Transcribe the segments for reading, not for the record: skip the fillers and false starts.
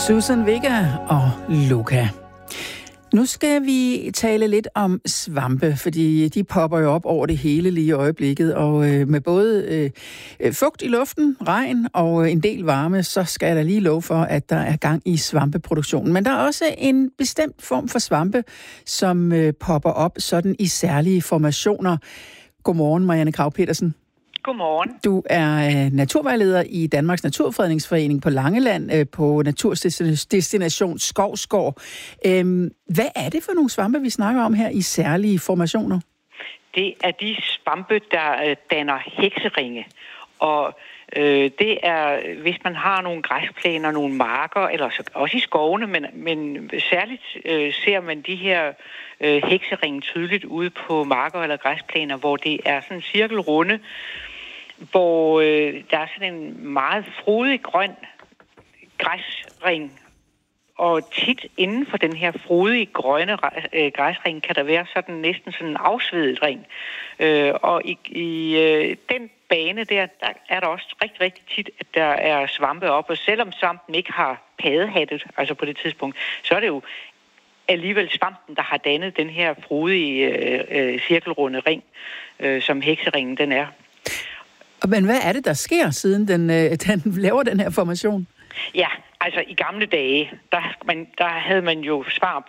Susan Vega og Luca. Nu skal vi tale lidt om svampe, fordi de popper jo op over det hele lige i øjeblikket, og med både fugt i luften, regn og en del varme, så skal jeg da lige love for, at der er gang i svampeproduktionen. Men der er også en bestemt form for svampe, som popper op sådan i særlige formationer. Godmorgen, Marianne Krag-Petersen. Godmorgen. Du er naturvejleder i Danmarks Naturfredningsforening på Langeland på Naturdestination Skovsgård. Hvad er det for nogle svampe, vi snakker om her i særlige formationer? Det er de svampe, der danner hekseringe. Og det er, hvis man har nogle græsplæner, nogle marker, eller også i skovene, men særligt ser man de her hekseringe tydeligt ude på marker eller græsplæner, hvor det er sådan en cirkelrunde, hvor der er sådan en meget frodig grøn græsring. Og tit inden for den her frodige grønne græsring kan der være sådan næsten sådan en afsvedet ring. Og i den bane der er der også rigtig, rigtig tit, at der er svampe op. Og selvom svampen ikke har paddehattet, altså på det tidspunkt, så er det jo alligevel svampen, der har dannet den her frodige cirkelrunde ring, som hekseringen den er. Men hvad er det, der sker, siden den laver den her formation? Ja, altså i gamle dage, der havde man jo svar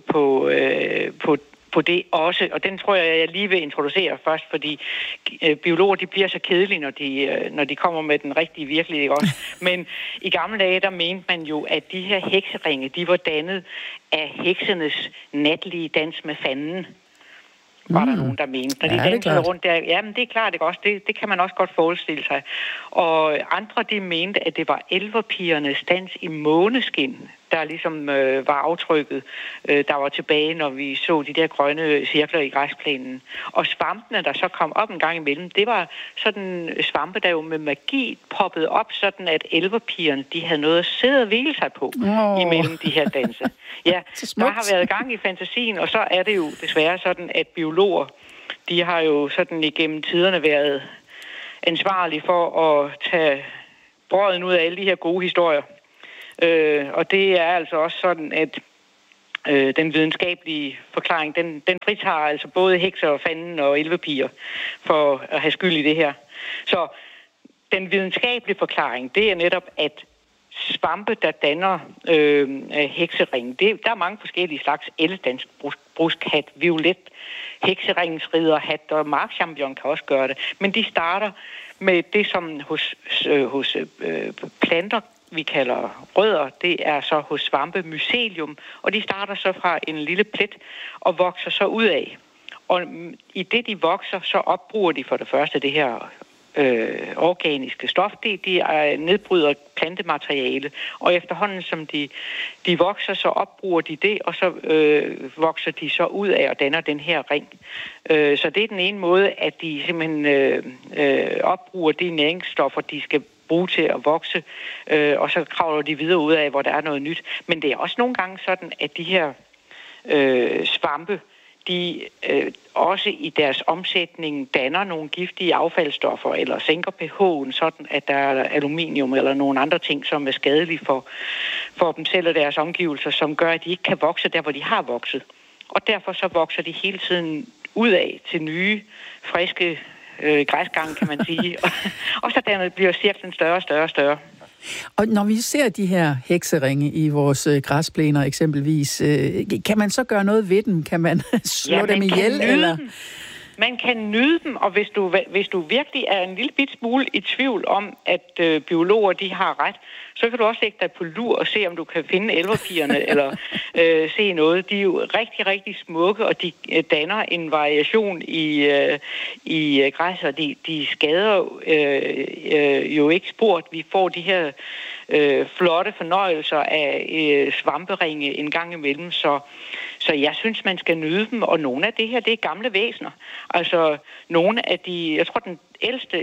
på det også, og den tror jeg lige vil introducere først, fordi biologer, de bliver så kedelige, når de kommer med den rigtige virkelighed også. Men i gamle dage, der mente man jo, at de her hekseringe, de var dannet af heksenes natlige dans med fanden. Var der nogen, der mente. Når de dansede rundt der, jamen det er klart, ikke også? Det kan man også godt forestille sig. Og andre, de mente, at det var elverpigernes dans i måneskin, der ligesom var aftrykket, der var tilbage, når vi så de der grønne cirkler i græsplænen. Og svampene, der så kom op en gang imellem, det var sådan svampe, der jo med magi poppede op, sådan at elverpigerne, de havde noget at sidde og hvile sig på imellem de her danse. Ja, der har været gang i fantasien, og så er det jo desværre sådan, at biologer, de har jo sådan igennem tiderne været ansvarlige for at tage brøden ud af alle de her gode historier. Og det er altså også sådan, at den videnskabelige forklaring, den fritager altså både hekser og fanden og elverpiger for at have skyld i det her. Så den videnskabelige forklaring, det er netop, at svampe, der danner heksering, der er mange forskellige slags eldansk bruskhat, violet, hekseringsriderhat og markchampion kan også gøre det. Men de starter med det, som hos planter vi kalder rødder, det er så hos svampe mycelium, og de starter så fra en lille plet og vokser så ud af. Og i det, de vokser, så opbruger de for det første det her organiske stof. De nedbryder plantemateriale, og efterhånden som de vokser, så opbruger de det, og så vokser de så ud af og danner den her ring. Så det er den ene måde, at de simpelthen opbruger de næringsstoffer, de skal bruge til at vokse, og så kravler de videre ud af, hvor der er noget nyt. Men det er også nogle gange sådan, at de her svampe, de også i deres omsætning danner nogle giftige affaldsstoffer, eller sænker pH'en, sådan at der er aluminium eller nogle andre ting, som er skadelige for dem selv og deres omgivelser, som gør, at de ikke kan vokse der, hvor de har vokset. Og derfor så vokser de hele tiden ud af til nye, friske græsgange, kan man sige. Og så dermed bliver cirklen større og større og større. Og når vi ser de her hekseringe i vores græsplæner eksempelvis, kan man så gøre noget ved dem? Kan man slå dem ihjel? Eller? Man kan nyde dem, og hvis du virkelig er en lille bit smule i tvivl om, at biologer de har ret, så kan du også lægge dig på lur og se, om du kan finde elverpigerne, eller se noget. De er jo rigtig, rigtig smukke, og de danner en variation i græs, og de skader jo ikke sport. Vi får de her flotte fornøjelser af svamperinge en gang imellem, så jeg synes, man skal nyde dem, og nogle af det her, det er gamle væsener. Altså, nogle af de, jeg tror, den ældste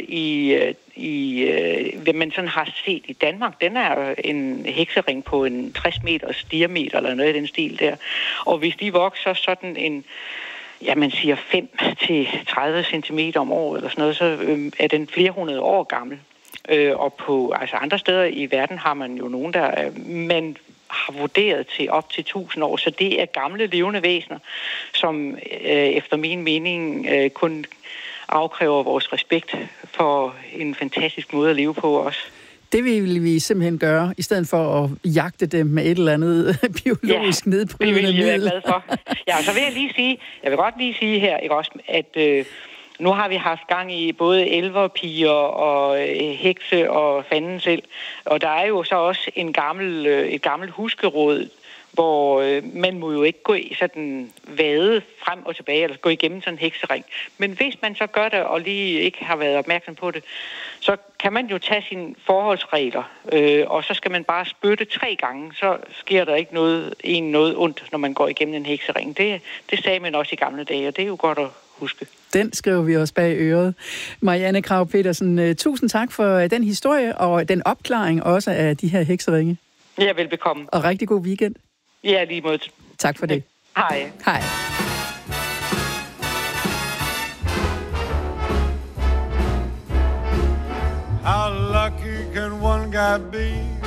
hvad man sådan har set i Danmark, den er en heksering på en 60 meters diameter, eller noget i den stil der. Og hvis de vokser sådan en, ja, man siger 5-30 centimeter om året, eller sådan noget, så er den flere hundrede år gammel. Og på andre steder i verden har man jo nogen, der man har vurderet til op til 1000 år. Så det er gamle levende væsener, som efter min mening kun afkræver vores respekt for en fantastisk måde at leve på også. Det vil vi simpelthen gøre, i stedet for at jagte dem med et eller andet biologisk nedbrydende middel. Det vil jeg være glad for. Ja, så vil jeg vil godt lige sige her, ikke også, at nu har vi haft gang i både elverpiger og hekse og fanden selv. Og der er jo så også et gammelt huskeråd, hvor man må jo ikke gå i sådan vade frem og tilbage, eller gå igennem sådan en heksering. Men hvis man så gør det, og lige ikke har været opmærksom på det, så kan man jo tage sine forholdsregler, og så skal man bare spytte 3 gange, så sker der ikke noget ondt, når man går igennem en heksering. Det sagde man også i gamle dage, og det er jo godt at huske. Den skriver vi også bag øret. Marianne Krag Petersen, tusind tak for den historie, og den opklaring også af de her hekseringe. Ja, velbekomme. Og rigtig god weekend. Ja, lige måde. Tak for det. Hej. Hej. How lucky can one guy be?